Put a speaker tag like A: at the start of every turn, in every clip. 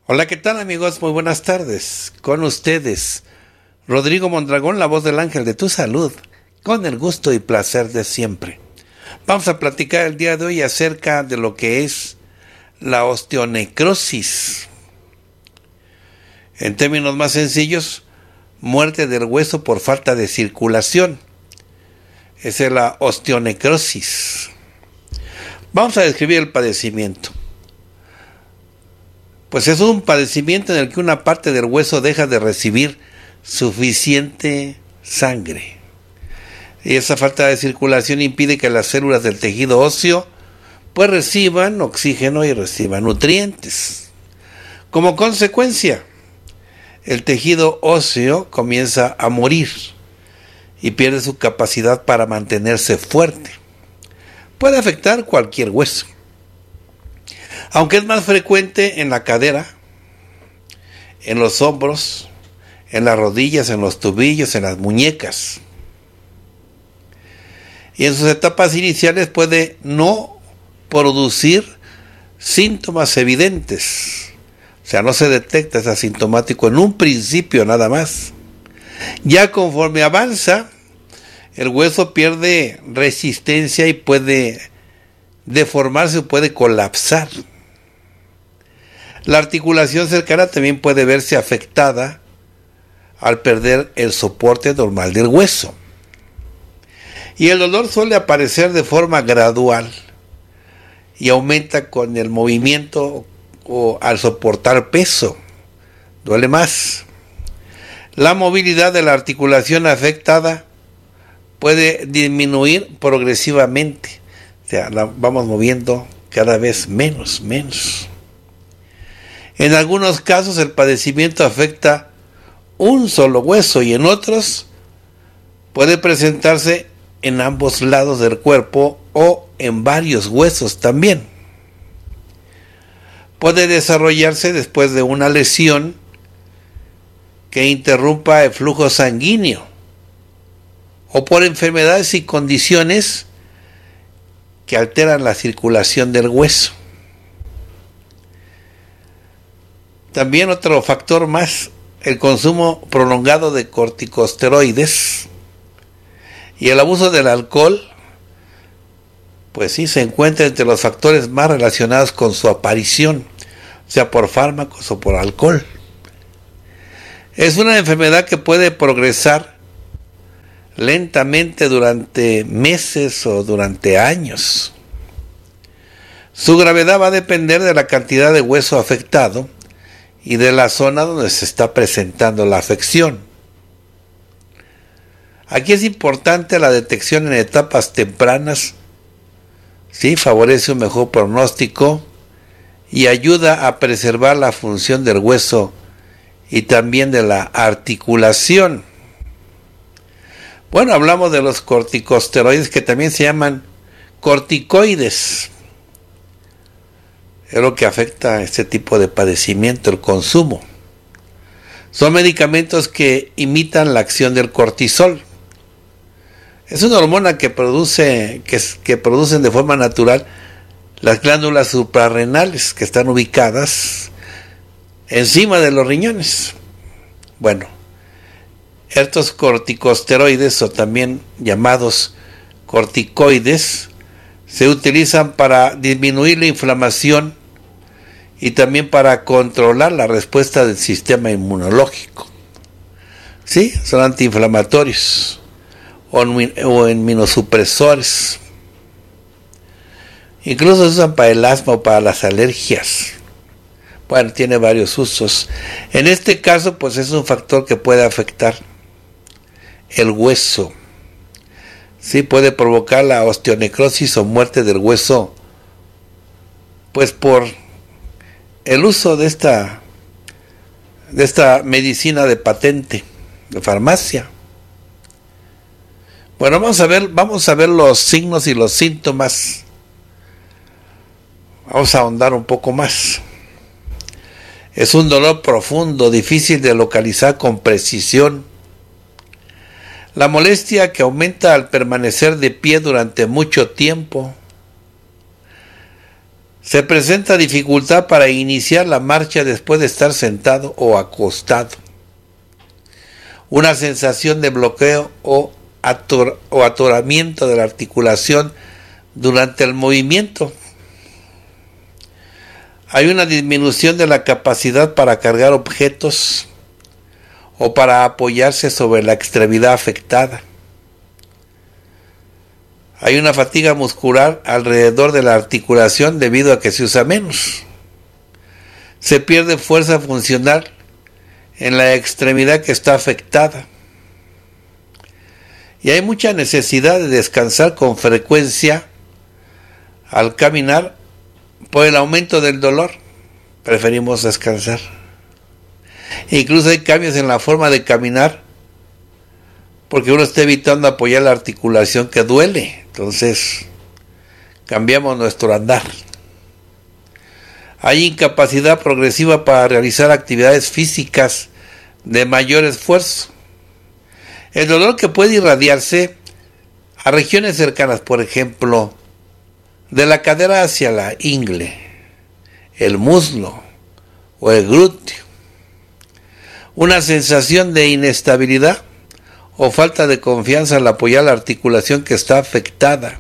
A: Hola, ¿qué tal amigos? Muy buenas tardes. Con ustedes, Rodrigo Mondragón, la voz del ángel de tu salud, con el gusto y placer de siempre. Vamos a platicar el día de hoy acerca de lo que es la osteonecrosis. En términos más sencillos, muerte del hueso por falta de circulación. Esa es la osteonecrosis. Vamos a describir el padecimiento. Pues es un padecimiento en el que una parte del hueso deja de recibir suficiente sangre. Y esa falta de circulación impide que las células del tejido óseo pues reciban oxígeno y reciban nutrientes. Como consecuencia, el tejido óseo comienza a morir y pierde su capacidad para mantenerse fuerte. Puede afectar cualquier hueso, aunque es más frecuente en la cadera, en los hombros, en las rodillas, en los tobillos, en las muñecas. Y en sus etapas iniciales puede no producir síntomas evidentes. O sea, no se detecta, es asintomático en un principio nada más. Ya conforme avanza, el hueso pierde resistencia y puede deformarse o puede colapsar. La articulación cercana también puede verse afectada al perder el soporte normal del hueso. Y el dolor suele aparecer de forma gradual y aumenta con el movimiento o al soportar peso. Duele más. La movilidad de la articulación afectada puede disminuir progresivamente. O sea, la vamos moviendo cada vez menos. En algunos casos el padecimiento afecta un solo hueso y en otros puede presentarse en ambos lados del cuerpo o en varios huesos también. Puede desarrollarse después de una lesión que interrumpa el flujo sanguíneo o por enfermedades y condiciones que alteran la circulación del hueso. También otro factor más, el consumo prolongado de corticosteroides y el abuso del alcohol, pues sí, se encuentra entre los factores más relacionados con su aparición, sea por fármacos o por alcohol. Es una enfermedad que puede progresar lentamente durante meses o durante años. Su gravedad va a depender de la cantidad de hueso afectado y de la zona donde se está presentando la afección. Aquí es importante la detección en etapas tempranas, sí, favorece un mejor pronóstico y ayuda a preservar la función del hueso y también de la articulación. Bueno, hablamos de los corticosteroides que también se llaman corticoides. Es lo que afecta a este tipo de padecimiento, el consumo. Son medicamentos que imitan la acción del cortisol. Es una hormona que producen de forma natural las glándulas suprarrenales que están ubicadas encima de los riñones. Bueno, estos corticosteroides, o también llamados corticoides, se utilizan para disminuir la inflamación y también para controlar la respuesta del sistema inmunológico. Sí, son antiinflamatorios o inmunosupresores. Incluso se usan para el asma o para las alergias. Bueno, tiene varios usos. En este caso, pues es un factor que puede afectar el hueso. Sí, puede provocar la osteonecrosis o muerte del hueso, pues por el uso de esta medicina de patente, de farmacia. Bueno, vamos a ver los signos y los síntomas. Vamos a ahondar un poco más. Es un dolor profundo, difícil de localizar con precisión. La molestia que aumenta al permanecer de pie durante mucho tiempo. Se presenta dificultad para iniciar la marcha después de estar sentado o acostado. Una sensación de bloqueo o atoramiento de la articulación durante el movimiento. Hay una disminución de la capacidad para cargar objetos o para apoyarse sobre la extremidad afectada. Hay una fatiga muscular alrededor de la articulación debido a que se usa menos. Se pierde fuerza funcional en la extremidad que está afectada. Y hay mucha necesidad de descansar con frecuencia al caminar por el aumento del dolor. Preferimos descansar. Incluso hay cambios en la forma de caminar porque uno está evitando apoyar la articulación que duele. Entonces, cambiamos nuestro andar. Hay incapacidad progresiva para realizar actividades físicas de mayor esfuerzo. El dolor que puede irradiarse a regiones cercanas, por ejemplo, de la cadera hacia la ingle, el muslo o el glúteo. Una sensación de inestabilidad o falta de confianza al apoyar la articulación que está afectada.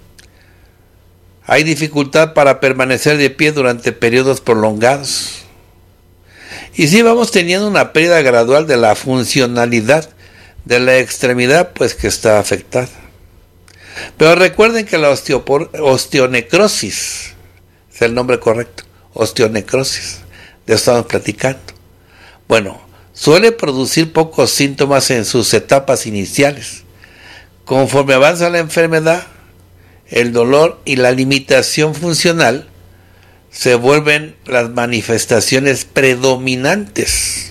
A: Hay dificultad para permanecer de pie durante periodos prolongados. Y si vamos teniendo una pérdida gradual de la funcionalidad de la extremidad, pues que está afectada. Pero recuerden que la osteonecrosis es el nombre correcto, osteonecrosis, de eso estamos platicando. Bueno, suele producir pocos síntomas en sus etapas iniciales. Conforme avanza la enfermedad, el dolor y la limitación funcional se vuelven las manifestaciones predominantes.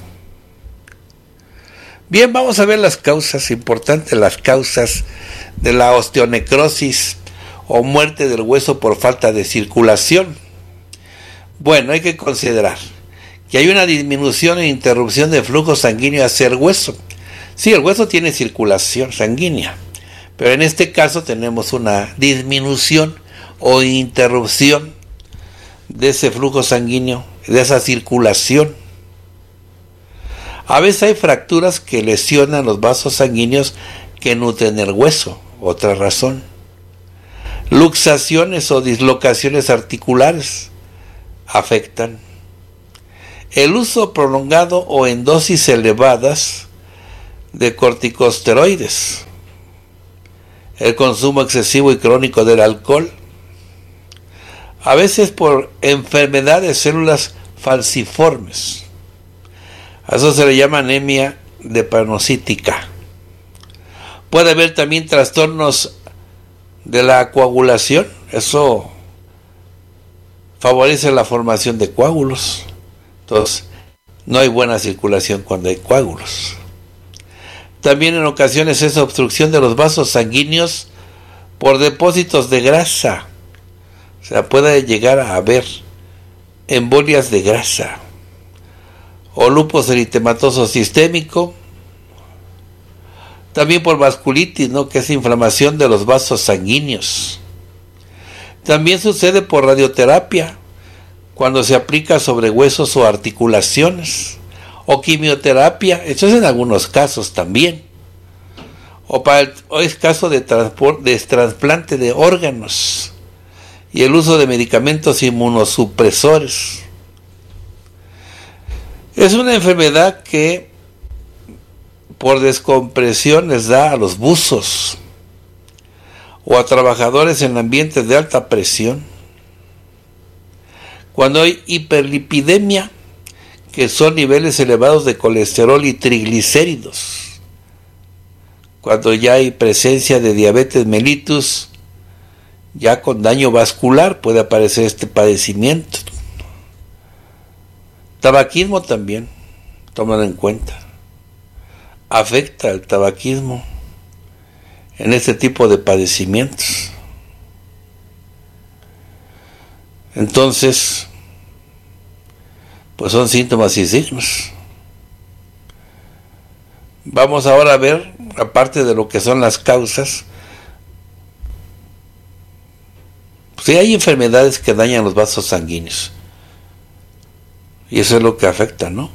A: Bien, vamos a ver las causas importantes, las causas de la osteonecrosis o muerte del hueso por falta de circulación. Bueno, hay que considerar que hay una disminución e interrupción de flujo sanguíneo hacia el hueso. Sí, el hueso tiene circulación sanguínea, pero en este caso tenemos una disminución o interrupción de ese flujo sanguíneo, de esa circulación. A veces hay fracturas que lesionan los vasos sanguíneos que nutren el hueso, otra razón. Luxaciones o dislocaciones articulares afectan. El uso prolongado o en dosis elevadas de corticosteroides. El consumo excesivo y crónico del alcohol. A veces por enfermedad de células falciformes. A eso se le llama anemia drepanocítica. Puede haber también trastornos de la coagulación. Eso favorece la formación de coágulos. Entonces, no hay buena circulación cuando hay coágulos. También en ocasiones es obstrucción de los vasos sanguíneos por depósitos de grasa. O sea, puede llegar a haber embolias de grasa. O lupus eritematoso sistémico. También por vasculitis, ¿no?, que es inflamación de los vasos sanguíneos. También sucede por radioterapia, cuando se aplica sobre huesos o articulaciones, o quimioterapia, eso es en algunos casos también, o es caso de trasplante de órganos, y el uso de medicamentos inmunosupresores. Es una enfermedad que por descompresión les da a los buzos o a trabajadores en ambientes de alta presión. Cuando hay hiperlipidemia, que son niveles elevados de colesterol y triglicéridos. Cuando ya hay presencia de diabetes mellitus, ya con daño vascular puede aparecer este padecimiento. Tabaquismo también, tómalo en cuenta. Afecta el tabaquismo en este tipo de padecimientos. Entonces, pues son síntomas y signos. Vamos ahora a ver, aparte de lo que son las causas, pues Sí, hay enfermedades que dañan los vasos sanguíneos. Y eso es lo que afecta, ¿no?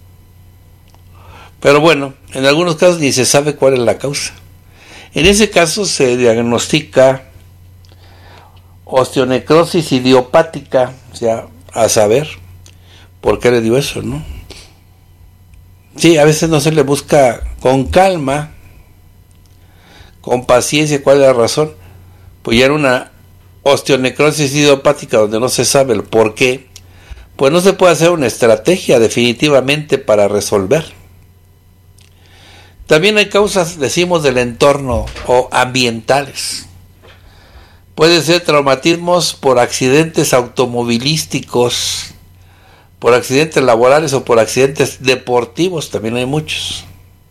A: Pero bueno, en algunos casos ni se sabe cuál es la causa. En ese caso se diagnostica osteonecrosis idiopática, o sea, a saber por qué le dio eso, ¿no? Sí, a veces no se le busca con calma, con paciencia cuál es la razón. Pues ya era una osteonecrosis idiopática donde no se sabe el por qué, pues no se puede hacer una estrategia definitivamente para resolver. También hay causas, decimos, del entorno o ambientales. Puede ser traumatismos por accidentes automovilísticos, por accidentes laborales o por accidentes deportivos, también hay muchos.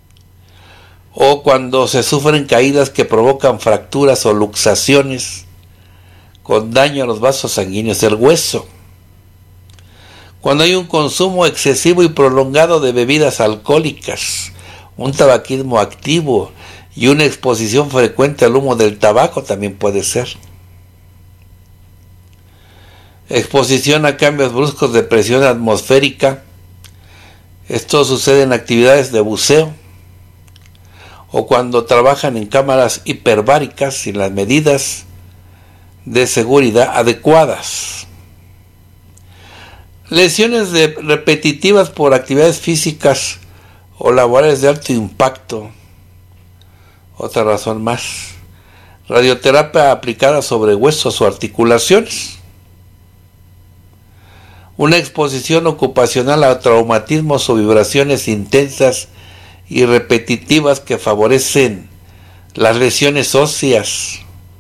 A: O cuando se sufren caídas que provocan fracturas o luxaciones con daño a los vasos sanguíneos del hueso. Cuando hay un consumo excesivo y prolongado de bebidas alcohólicas, un tabaquismo activo y una exposición frecuente al humo del tabaco también puede ser. Exposición a cambios bruscos de presión atmosférica. Esto sucede en actividades de buceo o cuando trabajan en cámaras hiperbáricas sin las medidas de seguridad adecuadas. Lesiones repetitivas por actividades físicas o laborales de alto impacto. Otra razón más. Radioterapia aplicada sobre huesos o articulaciones. Una exposición ocupacional a traumatismos o vibraciones intensas y repetitivas que favorecen las lesiones óseas.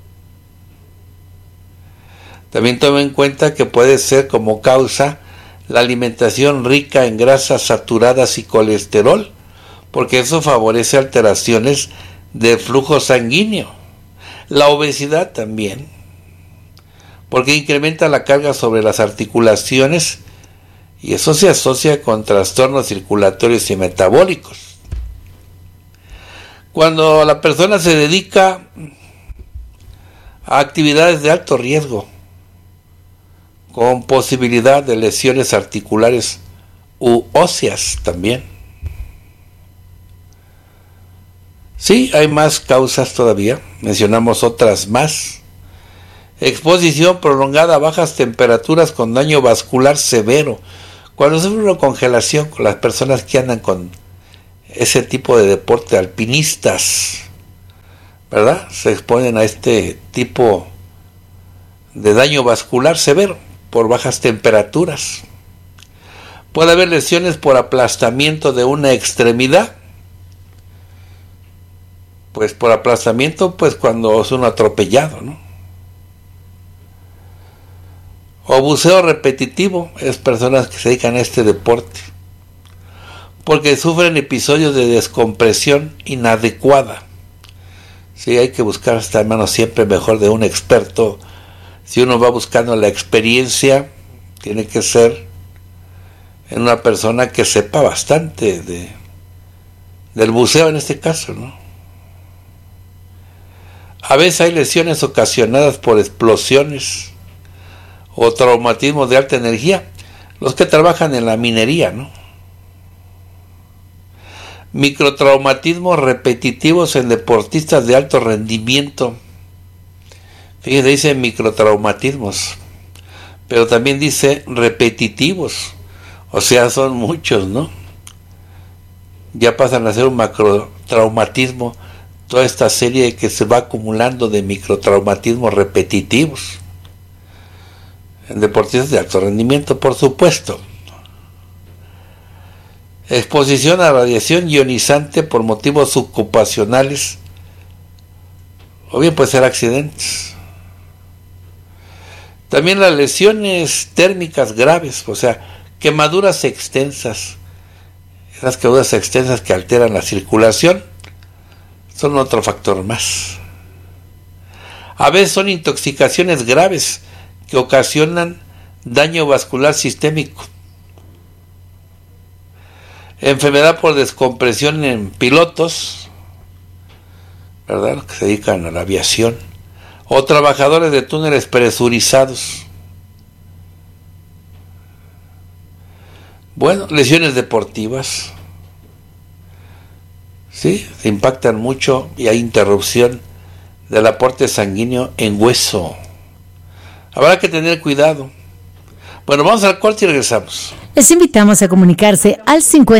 A: También toma en cuenta que puede ser como causa la alimentación rica en grasas saturadas y colesterol, porque eso favorece alteraciones del flujo sanguíneo. La obesidad también, porque incrementa la carga sobre las articulaciones y eso se asocia con trastornos circulatorios y metabólicos. Cuando la persona se dedica a actividades de alto riesgo, con posibilidad de lesiones articulares u óseas también. Sí, hay más causas todavía, mencionamos otras más. Exposición prolongada a bajas temperaturas con daño vascular severo. Cuando sufre una congelación con las personas que andan con ese tipo de deporte, alpinistas, ¿verdad? Se exponen a este tipo de daño vascular severo por bajas temperaturas. Puede haber lesiones por aplastamiento de una extremidad. Pues por aplastamiento, pues cuando es uno atropellado, ¿no? O buceo repetitivo, es personas que se dedican a este deporte, porque sufren episodios de descompresión inadecuada. Sí, hay que buscar esta mano siempre mejor de un experto. Si uno va buscando la experiencia, tiene que ser en una persona que sepa bastante del buceo en este caso, ¿no? A veces hay lesiones ocasionadas por explosiones o traumatismos de alta energía, los que trabajan en la minería, ¿no? Microtraumatismos repetitivos en deportistas de alto rendimiento. Fíjense, dice microtraumatismos, pero también dice repetitivos, o sea, son muchos, ¿no? Ya pasan a ser un macrotraumatismo toda esta serie que se va acumulando de microtraumatismos repetitivos en deportistas de alto rendimiento, por supuesto. Exposición a radiación ionizante por motivos ocupacionales, o bien puede ser accidentes. También las lesiones térmicas graves, o sea, quemaduras extensas. Esas quemaduras extensas que alteran la circulación son otro factor más. A veces son intoxicaciones graves que ocasionan daño vascular sistémico. Enfermedad por descompresión en pilotos, ¿verdad?, que se dedican a la aviación, o trabajadores de túneles presurizados. Bueno, lesiones deportivas, sí, se impactan mucho y hay interrupción del aporte sanguíneo en hueso. Habrá que tener cuidado. Bueno, vamos al corte y regresamos.
B: Les invitamos a comunicarse al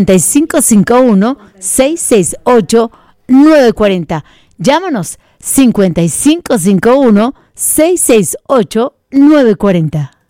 B: 5551-668-940. Llámanos 5551-668-940.